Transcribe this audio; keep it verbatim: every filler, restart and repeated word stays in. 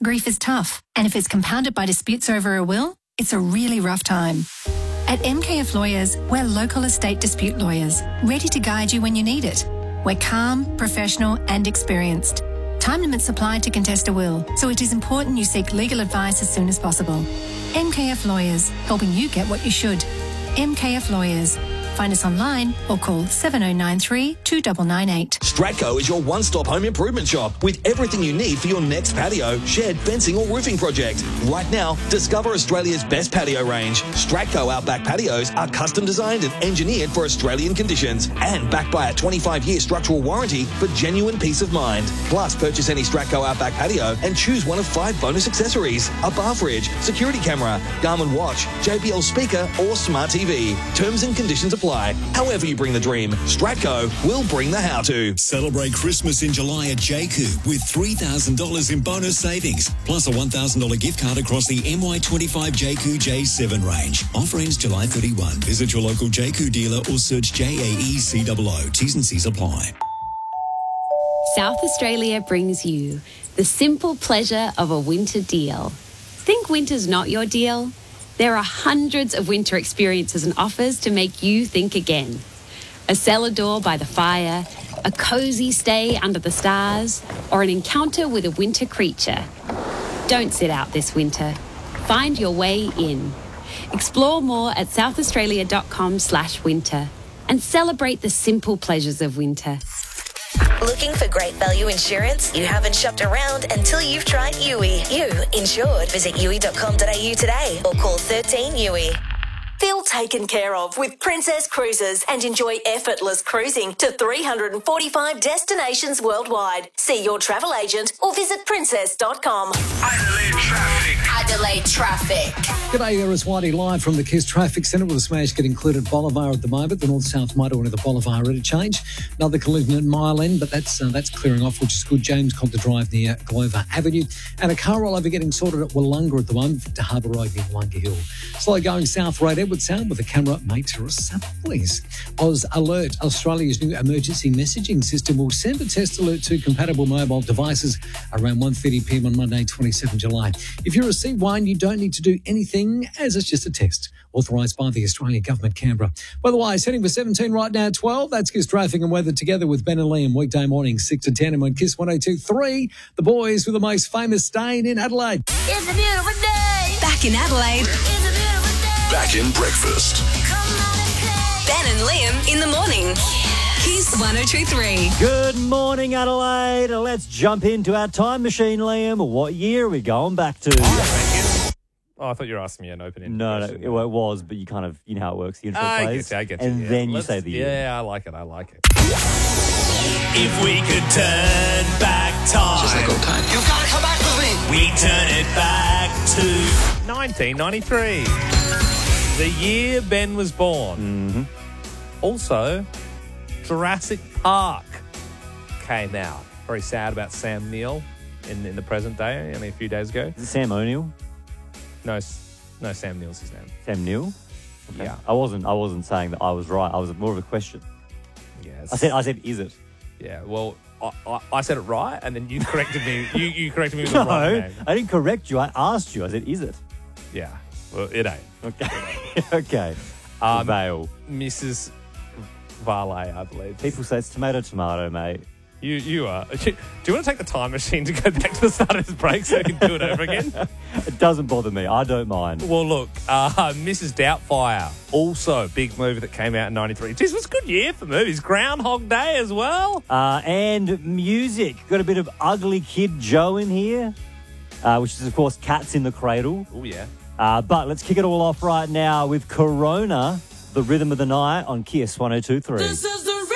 grief is tough, and if it's compounded by disputes over a will, it's a really rough time. At M K F Lawyers, we're local estate dispute lawyers, ready to guide you when you need it. We're calm, professional and experienced. Time limits apply to contest a will, so it is important you seek legal advice as soon as possible. M K F Lawyers, helping you get what you should. M K F Lawyers. Find us online or call seven oh nine three, two nine nine eight. Stratco is your one-stop home improvement shop with everything you need for your next patio, shed, fencing or roofing project. Right now, discover Australia's best patio range. Stratco Outback patios are custom designed and engineered for Australian conditions and backed by a twenty-five year structural warranty for genuine peace of mind. Plus, purchase any Stratco Outback patio and choose one of five bonus accessories: a bar fridge, security camera, Garmin watch, J B L speaker or smart T V. Terms and conditions apply. However you bring the dream, Stratco will bring the how-to. Celebrate Christmas in July at J C U with three thousand dollars in bonus savings, plus a one thousand dollars gift card across the M Y twenty-five J C U J seven range. Offer ends July thirty-first. Visit your local J C U dealer or search J A E C O O. T's and C's apply. South Australia brings you the simple pleasure of a winter deal. Think winter's not your deal? There are hundreds of winter experiences and offers to make you think again. A cellar door by the fire, a cosy stay under the stars, or an encounter with a winter creature. Don't sit out this winter. Find your way in. Explore more at southaustralia.com slash winter and celebrate the simple pleasures of winter. Looking for great value insurance? You haven't shopped around until you've tried U I. You insured. Visit U I dot com dot a u today or call thirteen U I. Feel taken care of with Princess Cruises and enjoy effortless cruising to three hundred forty-five destinations worldwide. See your travel agent or visit princess dot com. Adelaide traffic. Adelaide traffic. G'day, there is Whitey live from the Kiss Traffic Centre with a smash getting included Bolivar at the moment. The north-south motorway of the Bolivar interchange. Another collision at Mile End, but that's uh, that's clearing off, which is good. James Conter Drive near Glover Avenue. And a car rollover getting sorted at Wollonga at the moment to Harbour Road near Wollonga Hill. Slow going south road Edward Sound with a camera made to south, please. Oz Alert, Australia's new emergency messaging system, will send a test alert to compatible mobile devices around one thirty p m on Monday, twenty-seventh of July. If you receive one, you don't need to do anything, as it's just a test authorised by the Australian Government, Canberra. By the way, heading for seventeen right now at twelve. That's Kiss Traffic and Weather together with Ben and Liam, weekday mornings six to ten, and on Kiss one oh two point three, the boys with the most famous stain in Adelaide. It's a beautiful day. Back in Adelaide. It's a beautiful day. Back in breakfast. Ben and Liam in the morning. Kiss one oh two point three. Good morning, Adelaide. Let's jump into our time machine, Liam. What year are we going back to? Oh, I thought you were asking me an open-ended No, no, question. it, well, it was, but you kind of, you know how it works. The intro I plays, get you, I get you. and yeah. then you Let's- say the year. Yeah, I like it, I like it. If we could turn back time, Just like old times. You've got to come back with me. we turn it back to nineteen ninety-three. The year Ben was born. Mm-hmm. Also, Jurassic Park came out. Very sad about Sam Neill in, in the present day, only a few days ago. Is it Sam O'Neill? No, s- no, Sam Neill's his name. Sam Neill? Okay. Yeah. I wasn't. I wasn't saying that I was right. I was more of a question. Yes. I said. I said, is it? Yeah. Well, I, I, I said it right, and then you corrected me. You you corrected me with the No, wrong name. I didn't correct you. I asked you. I said, is it? Yeah. Well, it ain't. Okay. okay. Um, Vale. Missus Varley, I believe. People say it's tomato, tomato, mate. You you are. Do you want to take the time machine to go back to the start of this break so we can do it over again? It doesn't bother me. I don't mind. Well, look, uh, Missus Doubtfire, also a big movie that came out in ninety-three. Geez, it was a good year for movies. Groundhog Day as well. Uh, and music. Got a bit of Ugly Kid Joe in here, uh, which is, of course, Cats in the Cradle. Oh, yeah. Uh, but let's kick it all off right now with Corona, the rhythm of the night on Kiss one oh two point three. This is